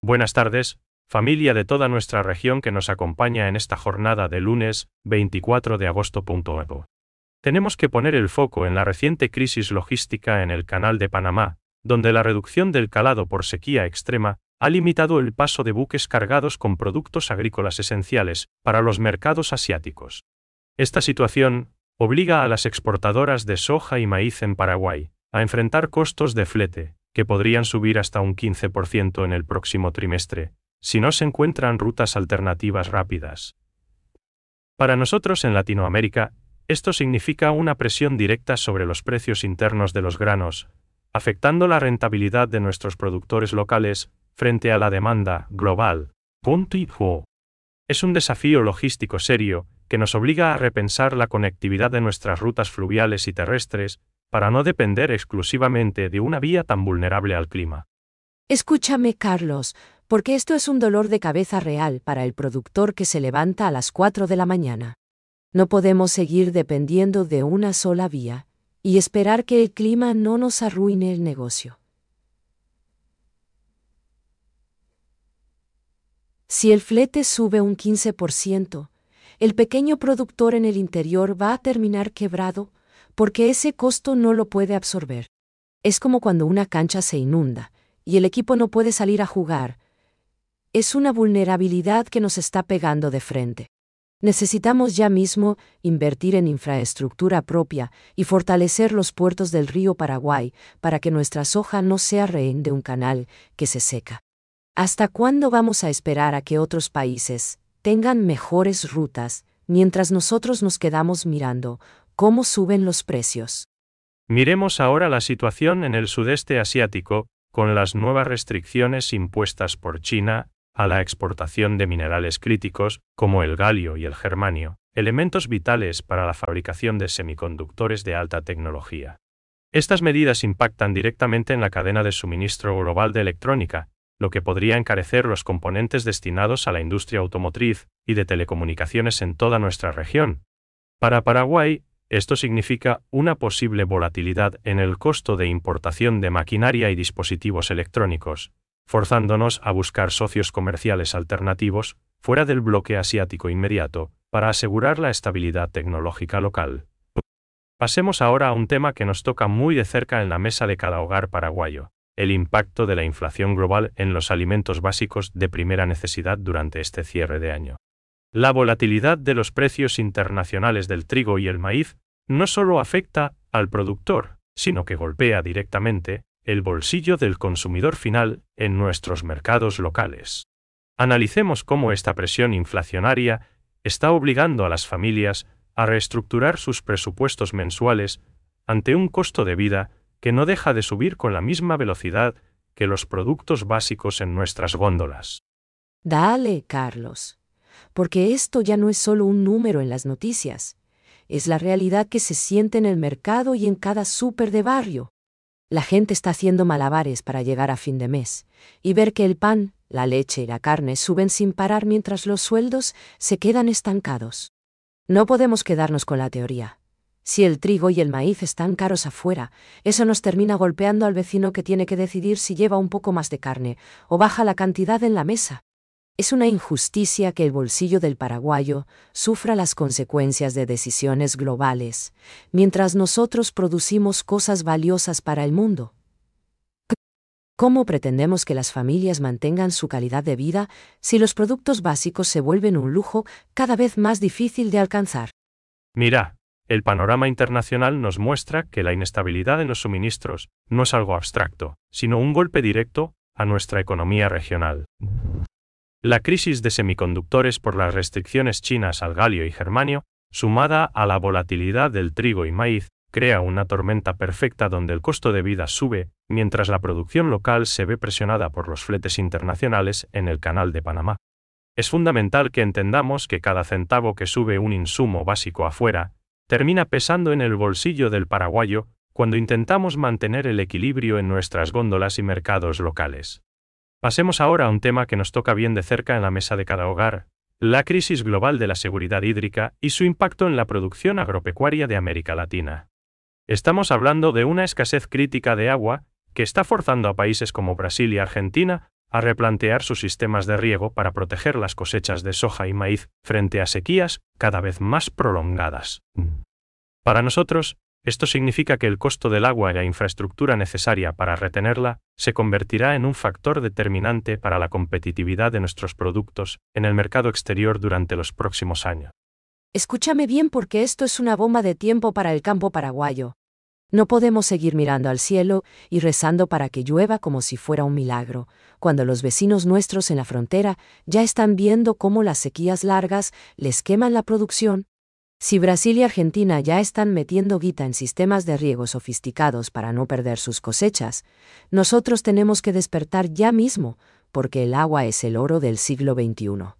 Buenas tardes, familia de toda nuestra región que nos acompaña en esta jornada de lunes 24 de agosto. Tenemos que poner el foco en la reciente crisis logística en el Canal de Panamá, donde la reducción del calado por sequía extrema ha limitado el paso de buques cargados con productos agrícolas esenciales para los mercados asiáticos. Esta situación obliga a las exportadoras de soja y maíz en Paraguay a enfrentar costos de flete, que podrían subir hasta un 15% en el próximo trimestre, si no se encuentran rutas alternativas rápidas. Para nosotros en Latinoamérica, esto significa una presión directa sobre los precios internos de los granos, afectando la rentabilidad de nuestros productores locales frente a la demanda global. Es un desafío logístico serio que nos obliga a repensar la conectividad de nuestras rutas fluviales y terrestres para no depender exclusivamente de una vía tan vulnerable al clima. Escúchame, Carlos, porque esto es un dolor de cabeza real para el productor que se levanta a las 4 de la mañana. No podemos seguir dependiendo de una sola vía y esperar que el clima no nos arruine el negocio. Si el flete sube un 15%, el pequeño productor en el interior va a terminar quebrado porque ese costo no lo puede absorber. Es como cuando una cancha se inunda y el equipo no puede salir a jugar. Es una vulnerabilidad que nos está pegando de frente. Necesitamos ya mismo invertir en infraestructura propia y fortalecer los puertos del río Paraguay para que nuestra soja no sea rehén de un canal que se seca. ¿Hasta cuándo vamos a esperar a que otros países tengan mejores rutas mientras nosotros nos quedamos mirando cómo suben los precios? Miremos ahora la situación en el sudeste asiático, con las nuevas restricciones impuestas por China a la exportación de minerales críticos como el galio y el germanio, elementos vitales para la fabricación de semiconductores de alta tecnología. Estas medidas impactan directamente en la cadena de suministro global de electrónica, lo que podría encarecer los componentes destinados a la industria automotriz y de telecomunicaciones en toda nuestra región. Para Paraguay, esto significa una posible volatilidad en el costo de importación de maquinaria y dispositivos electrónicos, forzándonos a buscar socios comerciales alternativos fuera del bloque asiático inmediato para asegurar la estabilidad tecnológica local. Pasemos ahora a un tema que nos toca muy de cerca en la mesa de cada hogar paraguayo: el impacto de la inflación global en los alimentos básicos de primera necesidad durante este cierre de año. La volatilidad de los precios internacionales del trigo y el maíz no solo afecta al productor, sino que golpea directamente el bolsillo del consumidor final en nuestros mercados locales. Analicemos cómo esta presión inflacionaria está obligando a las familias a reestructurar sus presupuestos mensuales ante un costo de vida que no deja de subir con la misma velocidad que los productos básicos en nuestras góndolas. Dale, Carlos, porque esto ya no es solo un número en las noticias, es la realidad que se siente en el mercado y en cada súper de barrio. La gente está haciendo malabares para llegar a fin de mes y ver que el pan, la leche y la carne suben sin parar mientras los sueldos se quedan estancados. No podemos quedarnos con la teoría. Si el trigo y el maíz están caros afuera, eso nos termina golpeando al vecino que tiene que decidir si lleva un poco más de carne o baja la cantidad en la mesa. Es una injusticia que el bolsillo del paraguayo sufra las consecuencias de decisiones globales, mientras nosotros producimos cosas valiosas para el mundo. ¿Cómo pretendemos que las familias mantengan su calidad de vida si los productos básicos se vuelven un lujo cada vez más difícil de alcanzar? Mira, el panorama internacional nos muestra que la inestabilidad en los suministros no es algo abstracto, sino un golpe directo a nuestra economía regional. La crisis de semiconductores por las restricciones chinas al galio y germanio, sumada a la volatilidad del trigo y maíz, crea una tormenta perfecta donde el costo de vida sube, mientras la producción local se ve presionada por los fletes internacionales en el Canal de Panamá. Es fundamental que entendamos que cada centavo que sube un insumo básico afuera, termina pesando en el bolsillo del paraguayo cuando intentamos mantener el equilibrio en nuestras góndolas y mercados locales. Pasemos ahora a un tema que nos toca bien de cerca en la mesa de cada hogar: la crisis global de la seguridad hídrica y su impacto en la producción agropecuaria de América Latina. Estamos hablando de una escasez crítica de agua que está forzando a países como Brasil y Argentina a replantear sus sistemas de riego para proteger las cosechas de soja y maíz frente a sequías cada vez más prolongadas. Para nosotros, esto significa que el costo del agua y la infraestructura necesaria para retenerla se convertirá en un factor determinante para la competitividad de nuestros productos en el mercado exterior durante los próximos años. Escúchame bien porque esto es una bomba de tiempo para el campo paraguayo. No podemos seguir mirando al cielo y rezando para que llueva como si fuera un milagro, cuando los vecinos nuestros en la frontera ya están viendo cómo las sequías largas les queman la producción. Si Brasil y Argentina ya están metiendo guita en sistemas de riego sofisticados para no perder sus cosechas, nosotros tenemos que despertar ya mismo, porque el agua es el oro del siglo XXI.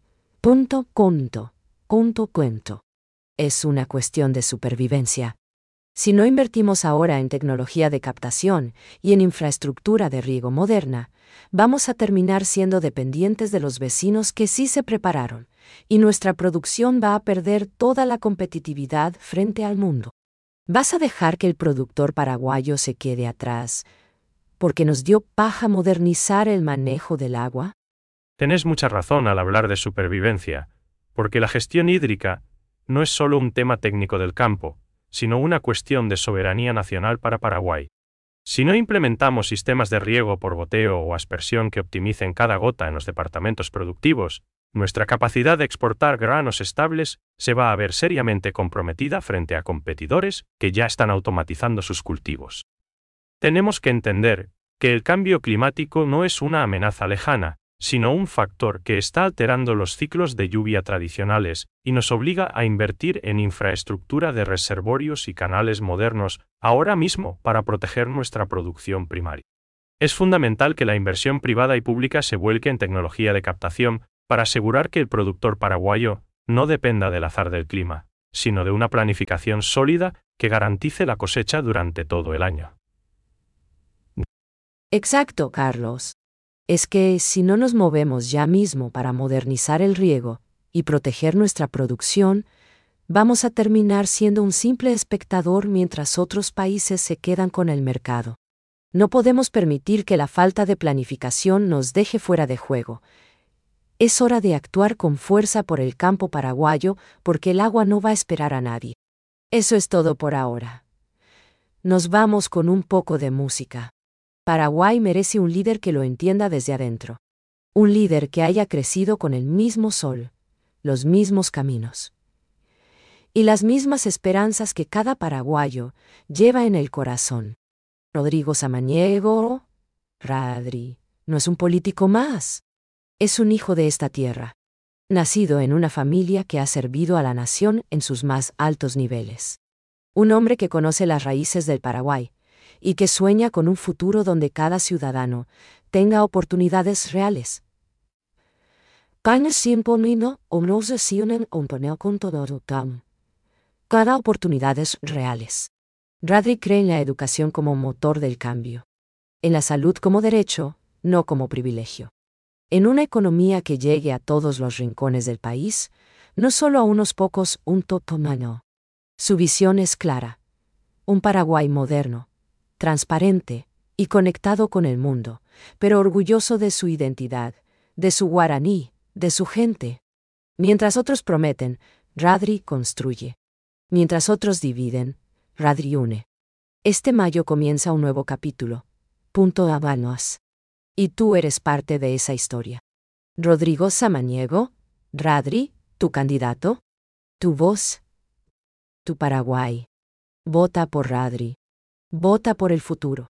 Cuento. Es una cuestión de supervivencia. Si no invertimos ahora en tecnología de captación y en infraestructura de riego moderna, vamos a terminar siendo dependientes de los vecinos que sí se prepararon, y nuestra producción va a perder toda la competitividad frente al mundo. ¿Vas a dejar que el productor paraguayo se quede atrás porque nos dio paja modernizar el manejo del agua? Tenés mucha razón al hablar de supervivencia, porque la gestión hídrica no es solo un tema técnico del campo, sino una cuestión de soberanía nacional para Paraguay. Si no implementamos sistemas de riego por goteo o aspersión que optimicen cada gota en los departamentos productivos, nuestra capacidad de exportar granos estables se va a ver seriamente comprometida frente a competidores que ya están automatizando sus cultivos. Tenemos que entender que el cambio climático no es una amenaza lejana, sino un factor que está alterando los ciclos de lluvia tradicionales y nos obliga a invertir en infraestructura de reservorios y canales modernos ahora mismo para proteger nuestra producción primaria. Es fundamental que la inversión privada y pública se vuelque en tecnología de captación para asegurar que el productor paraguayo no dependa del azar del clima, sino de una planificación sólida que garantice la cosecha durante todo el año. Exacto, Carlos. Es que si no nos movemos ya mismo para modernizar el riego y proteger nuestra producción, vamos a terminar siendo un simple espectador mientras otros países se quedan con el mercado. No podemos permitir que la falta de planificación nos deje fuera de juego. Es hora de actuar con fuerza por el campo paraguayo porque el agua no va a esperar a nadie. Eso es todo por ahora. Nos vamos con un poco de música. Paraguay merece un líder que lo entienda desde adentro. Un líder que haya crecido con el mismo sol, los mismos caminos y las mismas esperanzas que cada paraguayo lleva en el corazón. Rodrigo Samaniego, Radri, no es un político más. Es un hijo de esta tierra, nacido en una familia que ha servido a la nación en sus más altos niveles. Un hombre que conoce las raíces del Paraguay y que sueña con un futuro donde cada ciudadano tenga oportunidades reales. Cada oportunidades reales. Radri cree en la educación como motor del cambio. En la salud como derecho, no como privilegio. En una economía que llegue a todos los rincones del país, no solo a unos pocos, un totomano. Su visión es clara. Un Paraguay moderno, transparente y conectado con el mundo, pero orgulloso de su identidad, de su guaraní, de su gente. Mientras otros prometen, Radri construye. Mientras otros dividen, Radri une. Este mayo comienza un nuevo capítulo. Habanos. Y tú eres parte de esa historia. Rodrigo Samaniego, Radri, tu candidato, tu voz, tu Paraguay. Vota por Radri. Vota por el futuro.